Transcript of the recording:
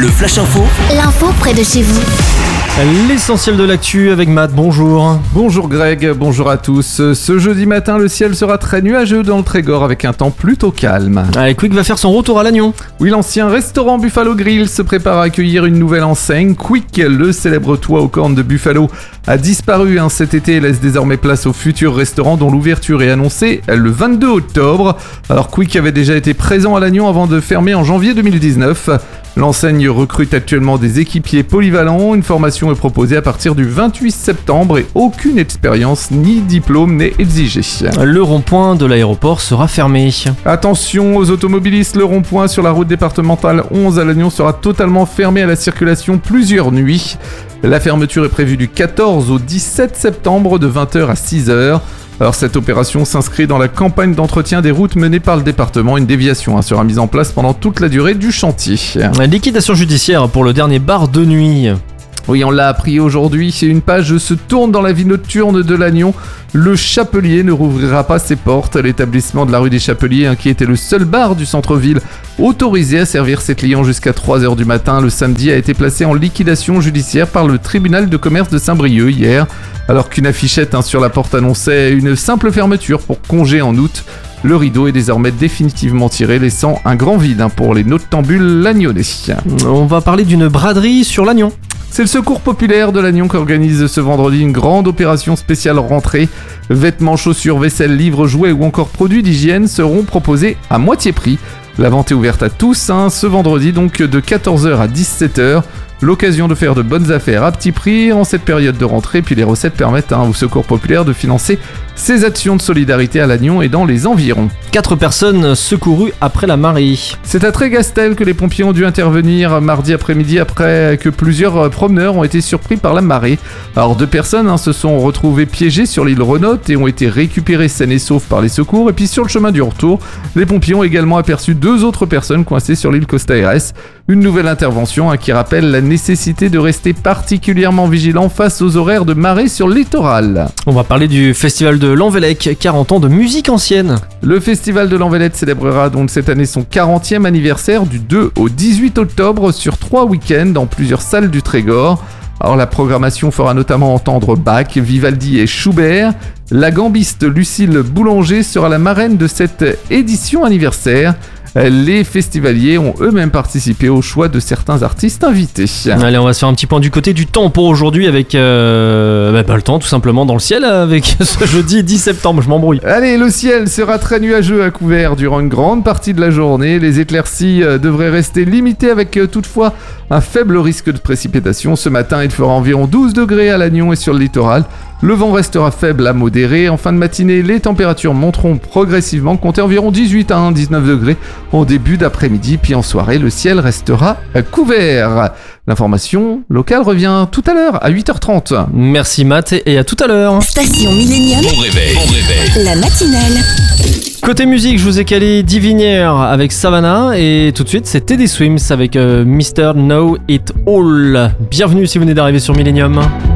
Le Flash Info. L'info près de chez vous. L'essentiel de l'actu avec Matt, bonjour. Bonjour Greg, bonjour à tous. Ce jeudi matin, le ciel sera très nuageux dans le Trégor avec un temps plutôt calme. Allez, Quick va faire son retour à Lannion. Oui, l'ancien restaurant Buffalo Grill se prépare à accueillir une nouvelle enseigne. Quick, le célèbre toit aux cornes de Buffalo, a disparu cet été et laisse désormais place au futur restaurant dont l'ouverture est annoncée le 22 octobre. Alors Quick avait déjà été présent à Lannion avant de fermer en janvier 2019. L'enseigne recrute actuellement des équipiers polyvalents. Une formation est proposée à partir du 28 septembre et aucune expérience ni diplôme n'est exigé. Le rond-point de l'aéroport sera fermé. Attention aux automobilistes, le rond-point sur la route départementale 11 à Lannion sera totalement fermé à la circulation plusieurs nuits. La fermeture est prévue du 14 au 17 septembre de 20h à 6h. Alors cette opération s'inscrit dans la campagne d'entretien des routes menée par le département. Une déviation sera mise en place pendant toute la durée du chantier. Liquidation judiciaire pour le dernier bar de nuit. Oui, on l'a appris aujourd'hui, une page se tourne dans la vie nocturne de Lannion. Le Chapelier ne rouvrira pas ses portes. L'établissement de la rue des Chapeliers, qui était le seul bar du centre-ville autorisé à servir ses clients jusqu'à 3h du matin le samedi, a été placé en liquidation judiciaire par le tribunal de commerce de Saint-Brieuc hier, alors qu'une affichette sur la porte annonçait une simple fermeture pour congé en août. Le rideau est désormais définitivement tiré, laissant un grand vide pour les noctambules lagnonnais. On va parler d'une braderie sur Lannion. C'est le Secours populaire de Lannion qui organise ce vendredi une grande opération spéciale rentrée. Vêtements, chaussures, vaisselle, livres, jouets ou encore produits d'hygiène seront proposés à moitié prix. La vente est ouverte à tous, ce vendredi donc de 14h à 17h. L'occasion de faire de bonnes affaires à petit prix en cette période de rentrée, puis les recettes permettent au Secours populaire de financer ses actions de solidarité à Lannion et dans les environs. 4 personnes secourues après la marée. C'est à Trégastel que les pompiers ont dû intervenir mardi après-midi après que plusieurs promeneurs ont été surpris par la marée. Alors 2 personnes se sont retrouvées piégées sur l'île Renotte et ont été récupérées saines et sauves par les secours. Et puis sur le chemin du retour, les pompiers ont également aperçu 2 autres personnes coincées sur l'île Costa Aires. Une nouvelle intervention qui rappelle la nécessité de rester particulièrement vigilant face aux horaires de marée sur le littoral. On va parler du festival de Lanvellec, 40 ans de musique ancienne. Le festival de Lanvellec célébrera donc cette année son 40e anniversaire du 2 au 18 octobre sur 3 week-ends dans plusieurs salles du Trégor. Alors la programmation fera notamment entendre Bach, Vivaldi et Schubert. La gambiste Lucille Boulanger sera la marraine de cette édition anniversaire. Les festivaliers ont eux-mêmes participé au choix de certains artistes invités. Allez, on va se faire un petit point du côté du temps pour aujourd'hui avec le temps tout simplement dans le ciel avec ce jeudi 10 septembre, je m'embrouille. Allez, le ciel sera très nuageux à couvert durant une grande partie de la journée. Les éclaircies devraient rester limitées avec toutefois un faible risque de précipitation. Ce matin, il fera environ 12 degrés à Lannion et sur le littoral. Le vent restera faible à modéré. En fin de matinée, les températures monteront progressivement, comptez environ 18 à 19 degrés en début d'après-midi. Puis en soirée, le ciel restera couvert. L'information locale revient tout à l'heure à 8h30. Merci Matt et à tout à l'heure. Station Millennium. Bon réveil. La matinale. Côté musique, je vous ai calé Divinière avec Savannah et tout de suite c'est Teddy Swims avec Mr. Know It All. Bienvenue si vous venez d'arriver sur Millennium.